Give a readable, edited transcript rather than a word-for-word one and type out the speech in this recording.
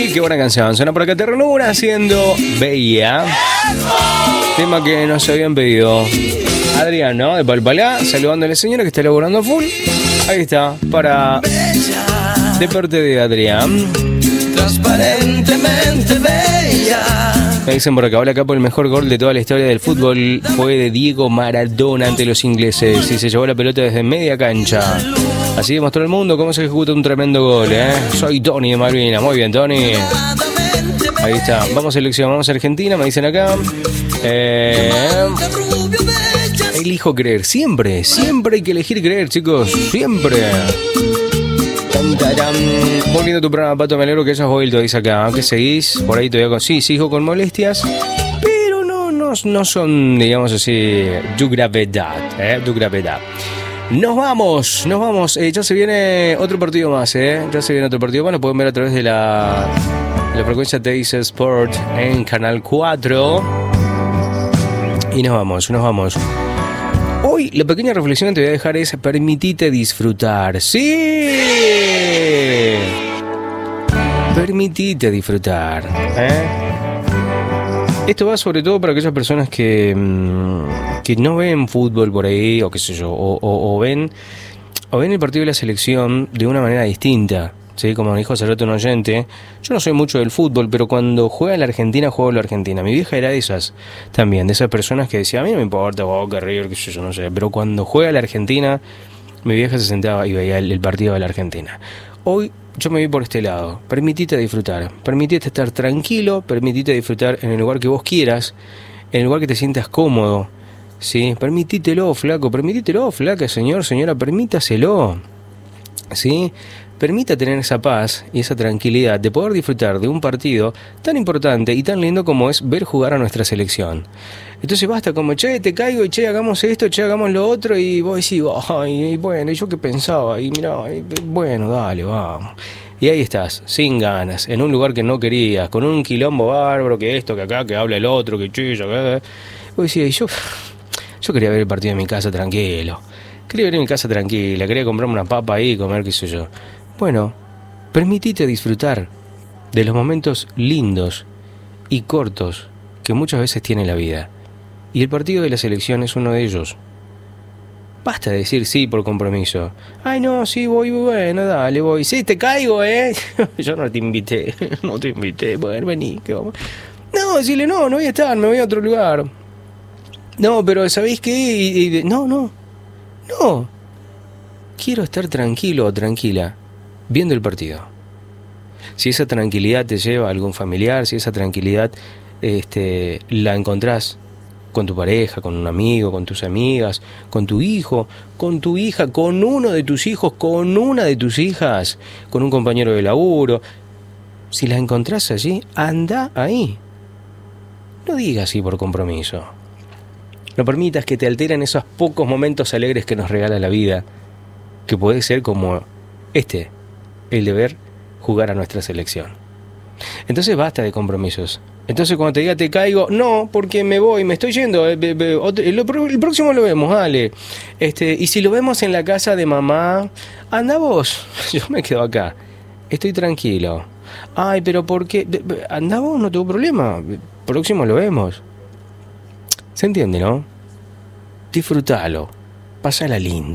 Uy, qué buena canción. Suena por acá Ternura haciendo Bella. Tema que nos habían pedido Adrián, ¿no? De Palpalá, saludándole a la señora que está laburando full. Ahí está, para... de parte de Adrián. Transparentemente bella. Me dicen por acá, hola Capo, el mejor gol de toda la historia del fútbol fue de Diego Maradona ante los ingleses y se llevó la pelota desde media cancha. Así demostró el mundo cómo se ejecuta un tremendo gol, ¿eh? Soy Tony de Malvinas. Muy bien, Tony. Ahí está. Vamos a selección, vamos a Argentina, me dicen acá. Elijo creer. Siempre, siempre hay que elegir creer, chicos. Siempre. Muy lindo tu programa, Pato. Me alegro que hayas vuelto, dice acá. Aunque seguís por ahí todavía con... Sí, sigo con molestias. Pero no son, digamos así, de gravedad, de gravedad. Nos vamos. Ya se viene otro partido más, Ya se viene otro partido más. Lo pueden ver a través de la frecuencia Teis Sport en Canal 4. Y nos vamos. Hoy la pequeña reflexión que te voy a dejar es: permitite disfrutar. ¡Sí! Permitite disfrutar. Esto va sobre todo para aquellas personas que no ven fútbol por ahí, o qué sé yo, o ven el partido de la selección de una manera distinta. ¿Sí? Como me dijo hace rato un oyente, yo no soy mucho del fútbol, pero cuando juega la Argentina, juego la Argentina. Mi vieja era de esas también, de esas personas que decía, a mí no me importa, Boca, River, qué sé yo, no sé. Pero cuando juega la Argentina, mi vieja se sentaba y veía el partido de la Argentina. Hoy yo me vi por este lado. Permitite disfrutar, permitite estar tranquilo, permitite disfrutar en el lugar que vos quieras, en el lugar que te sientas cómodo. ¿Sí? Permitítelo, flaco, flaca, señor, señora, permítaselo. ¿Sí? Permita tener esa paz y esa tranquilidad de poder disfrutar de un partido tan importante y tan lindo como es ver jugar a nuestra selección. Entonces basta como, che, te caigo y che, hagamos esto, che, hagamos lo otro, y vos decís, ay, bueno, ¿y yo qué pensaba? Y mirá, bueno, dale, vamos. Y ahí estás, sin ganas, en un lugar que no querías, con un quilombo bárbaro, que esto, que acá, que habla el otro, que chilla, que... Vos decís, yo quería ver el partido en mi casa tranquilo. Quería ver en mi casa tranquila, quería comprarme una papa ahí y comer, qué sé yo. Bueno, permitite disfrutar de los momentos lindos y cortos que muchas veces tiene la vida. Y el partido de la selección es uno de ellos. Basta de decir sí por compromiso. Ay, no, sí, voy, bueno, dale, voy. Sí, te caigo, Yo no te invité, bueno, vení, ¿qué vamos? No, decirle, no voy a estar, me voy a otro lugar. No, pero ¿sabéis qué? No. Quiero estar tranquilo o tranquila viendo el partido. Si esa tranquilidad te lleva a algún familiar, si esa tranquilidad la encontrás con tu pareja, con un amigo, con tus amigas, con tu hijo, con tu hija, con uno de tus hijos, con una de tus hijas, con un compañero de laburo, si la encontrás allí, anda ahí. No digas sí por compromiso. No permitas que te alteren esos pocos momentos alegres que nos regala la vida, que puede ser como el de ver jugar a nuestra selección. Entonces basta de compromisos. Entonces cuando te diga te caigo, no, porque me voy, me estoy yendo. El próximo lo vemos, dale. Y si lo vemos en la casa de mamá, anda vos, yo me quedo acá. Estoy tranquilo. Ay, pero ¿por qué? Anda vos, no tengo problema. Próximo lo vemos. ¿Se entiende, no? Disfrútalo. Pásala lindo.